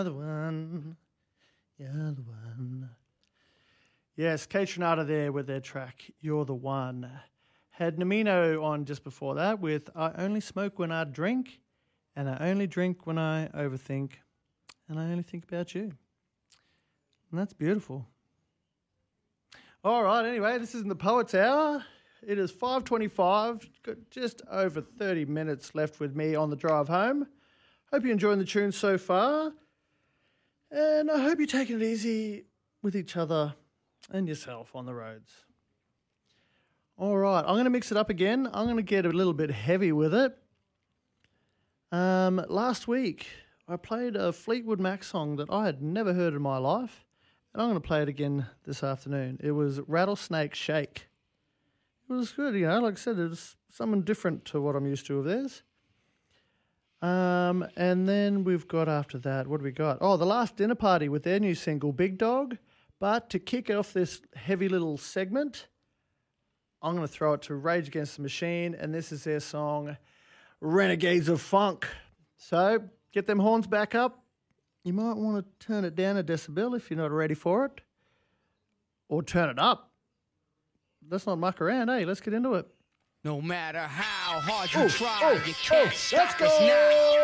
The one. You're the one. Yes, Kate Trinata there with their track, You're the One. Had Namino on just before that with I Only Smoke When I Drink, and I Only Drink When I Overthink, and I Only Think About You. And that's beautiful. All right, anyway, this isn't the Poets Hour. It is 5:25, got just over 30 minutes left with me on the drive home. Hope you're enjoying the tune so far. And I hope you're taking it easy with each other and yourself on the roads. All right, I'm going to mix it up again. I'm going to get a little bit heavy with it. Last week, I played a Fleetwood Mac song that I had never heard in my life, and I'm going to play it again this afternoon. It was Rattlesnake Shake. It was good, you know, like I said, it was something different to what I'm used to of theirs. And then we've got after that, what do we got? Oh, The Last Dinner Party with their new single, Big Dog. But to kick off this heavy little segment, I'm going to throw it to Rage Against the Machine, and this is their song, Renegades of Funk. So get them horns back up. You might want to turn it down a decibel if you're not ready for it, or turn it up. Let's not muck around, eh? Let's get into it. No matter how hard you try, you can't stop us now.